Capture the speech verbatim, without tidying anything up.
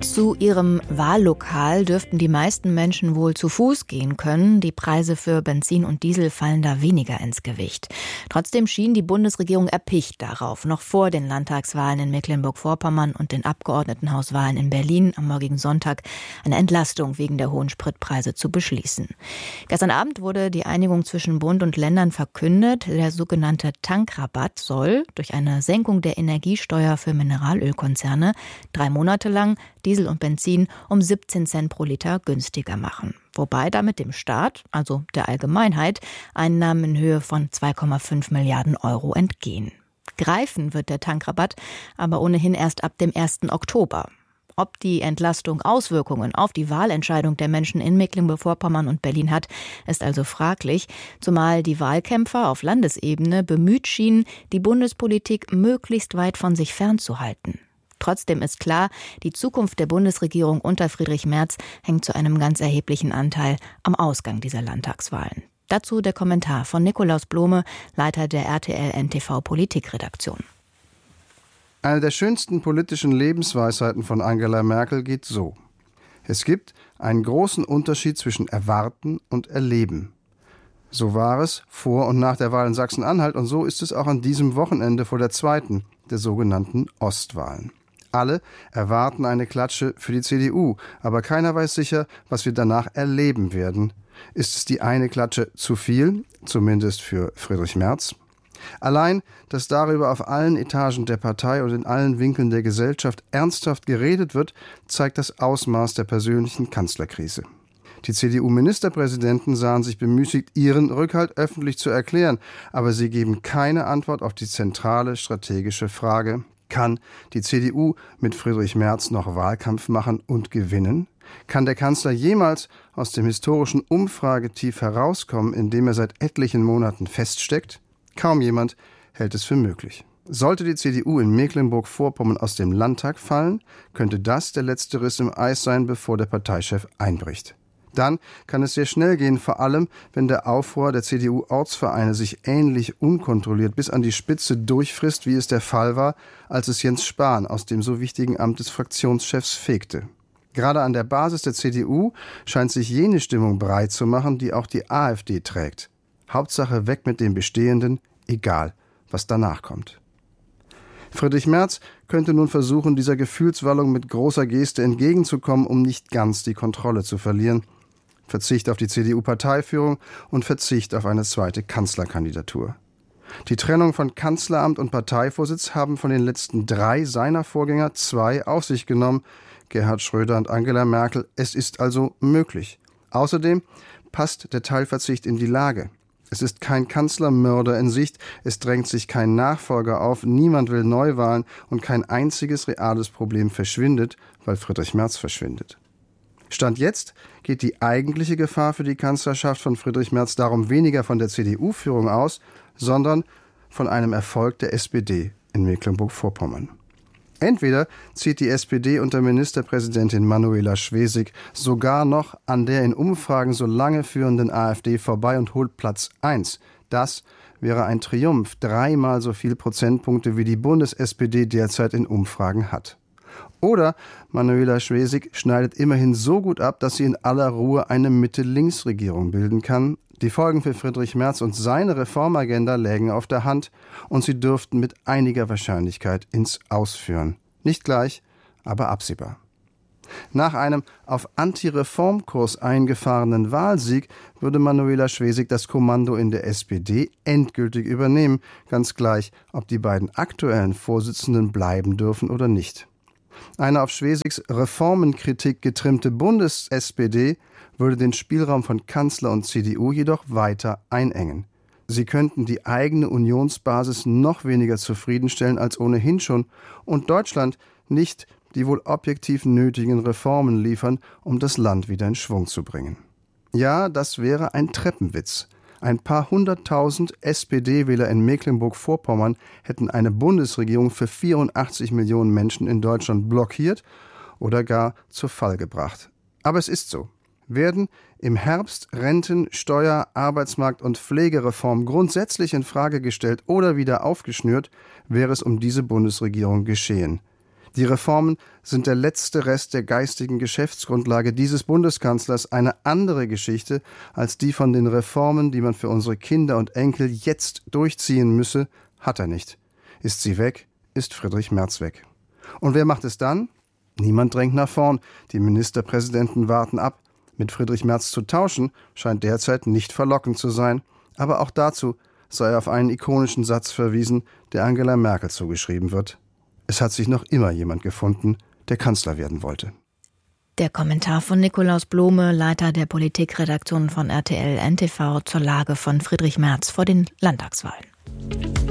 Zu ihrem Wahllokal dürften die meisten Menschen wohl zu Fuß gehen können. Die Preise für Benzin und Diesel fallen da weniger ins Gewicht. Trotzdem schien die Bundesregierung erpicht darauf, noch vor den Landtagswahlen in Mecklenburg-Vorpommern und den Abgeordnetenhauswahlen in Berlin am morgigen Sonntag eine Entlastung wegen der hohen Spritpreise zu beschließen. Gestern Abend wurde die Einigung zwischen Bund und Ländern verkündet. Der sogenannte Tankrabatt soll durch eine Senkung der Energiesteuer für Mineralölkonzerne drei Monate lang Diesel und Benzin um siebzehn Cent pro Liter günstiger machen. Wobei damit dem Staat, also der Allgemeinheit, Einnahmen in Höhe von zwei Komma fünf Milliarden Euro entgehen. Greifen wird der Tankrabatt aber ohnehin erst ab dem ersten Oktober. Ob die Entlastung Auswirkungen auf die Wahlentscheidung der Menschen in Mecklenburg-Vorpommern und Berlin hat, ist also fraglich, zumal die Wahlkämpfer auf Landesebene bemüht schienen, die Bundespolitik möglichst weit von sich fernzuhalten. Trotzdem ist klar, die Zukunft der Bundesregierung unter Friedrich Merz hängt zu einem ganz erheblichen Anteil am Ausgang dieser Landtagswahlen. Dazu der Kommentar von Nikolaus Blome, Leiter der R T L N T V Politikredaktion. Eine der schönsten politischen Lebensweisheiten von Angela Merkel geht so: Es gibt einen großen Unterschied zwischen Erwarten und Erleben. So war es vor und nach der Wahl in Sachsen-Anhalt und so ist es auch an diesem Wochenende vor der zweiten, der sogenannten Ostwahlen. Alle erwarten eine Klatsche für die C D U, aber keiner weiß sicher, was wir danach erleben werden. Ist es die eine Klatsche zu viel, zumindest für Friedrich Merz? Allein, dass darüber auf allen Etagen der Partei und in allen Winkeln der Gesellschaft ernsthaft geredet wird, zeigt das Ausmaß der persönlichen Kanzlerkrise. Die C D U-Ministerpräsidenten sahen sich bemüßigt, ihren Rückhalt öffentlich zu erklären, aber sie geben keine Antwort auf die zentrale strategische Frage: Kann die C D U mit Friedrich Merz noch Wahlkampf machen und gewinnen? Kann der Kanzler jemals aus dem historischen Umfragetief herauskommen, in dem er seit etlichen Monaten feststeckt? Kaum jemand hält es für möglich. Sollte die C D U in Mecklenburg-Vorpommern aus dem Landtag fallen, könnte das der letzte Riss im Eis sein, bevor der Parteichef einbricht. Dann kann es sehr schnell gehen, vor allem, wenn der Aufruhr der C D U-Ortsvereine sich ähnlich unkontrolliert bis an die Spitze durchfrisst, wie es der Fall war, als es Jens Spahn aus dem so wichtigen Amt des Fraktionschefs fegte. Gerade an der Basis der C D U scheint sich jene Stimmung breit zu machen, die auch die AfD trägt. Hauptsache weg mit dem Bestehenden, egal, was danach kommt. Friedrich Merz könnte nun versuchen, dieser Gefühlswallung mit großer Geste entgegenzukommen, um nicht ganz die Kontrolle zu verlieren. Verzicht auf die C D U-Parteiführung und Verzicht auf eine zweite Kanzlerkandidatur. Die Trennung von Kanzleramt und Parteivorsitz haben von den letzten drei seiner Vorgänger zwei auf sich genommen, Gerhard Schröder und Angela Merkel. Es ist also möglich. Außerdem passt der Teilverzicht in die Lage. Es ist kein Kanzlermörder in Sicht, es drängt sich kein Nachfolger auf, niemand will Neuwahlen und kein einziges reales Problem verschwindet, weil Friedrich Merz verschwindet. Stand jetzt geht die eigentliche Gefahr für die Kanzlerschaft von Friedrich Merz darum weniger von der C D U-Führung aus, sondern von einem Erfolg der S P D in Mecklenburg-Vorpommern. Entweder zieht die S P D unter Ministerpräsidentin Manuela Schwesig sogar noch an der in Umfragen so lange führenden AfD vorbei und holt Platz eins. Das wäre ein Triumph, dreimal so viel Prozentpunkte wie die Bundes-S P D derzeit in Umfragen hat. Oder Manuela Schwesig schneidet immerhin so gut ab, dass sie in aller Ruhe eine Mitte-Links-Regierung bilden kann. Die Folgen für Friedrich Merz und seine Reformagenda lägen auf der Hand und sie dürften mit einiger Wahrscheinlichkeit ins Ausführen. Nicht gleich, aber absehbar. Nach einem auf Anti-Reformkurs eingefahrenen Wahlsieg würde Manuela Schwesig das Kommando in der S P D endgültig übernehmen, ganz gleich, ob die beiden aktuellen Vorsitzenden bleiben dürfen oder nicht. Eine auf Schwesigs Reformenkritik getrimmte Bundes-S P D würde den Spielraum von Kanzler und C D U jedoch weiter einengen. Sie könnten die eigene Unionsbasis noch weniger zufriedenstellen als ohnehin schon und Deutschland nicht die wohl objektiv nötigen Reformen liefern, um das Land wieder in Schwung zu bringen. Ja, das wäre ein Treppenwitz. Ein paar hunderttausend S P D-Wähler in Mecklenburg-Vorpommern hätten eine Bundesregierung für vierundachtzig Millionen Menschen in Deutschland blockiert oder gar zu Fall gebracht. Aber es ist so. Werden im Herbst Renten-, Steuer-, Arbeitsmarkt- und Pflegereform grundsätzlich in Frage gestellt oder wieder aufgeschnürt, wäre es um diese Bundesregierung geschehen. Die Reformen sind der letzte Rest der geistigen Geschäftsgrundlage dieses Bundeskanzlers, eine andere Geschichte als die von den Reformen, die man für unsere Kinder und Enkel jetzt durchziehen müsse, hat er nicht. Ist sie weg, ist Friedrich Merz weg. Und wer macht es dann? Niemand drängt nach vorn. Die Ministerpräsidenten warten ab. Mit Friedrich Merz zu tauschen, scheint derzeit nicht verlockend zu sein. Aber auch dazu sei auf einen ikonischen Satz verwiesen, der Angela Merkel zugeschrieben wird. Es hat sich noch immer jemand gefunden, der Kanzler werden wollte. Der Kommentar von Nikolaus Blome, Leiter der Politikredaktion von R T L N T V zur Lage von Friedrich Merz vor den Landtagswahlen.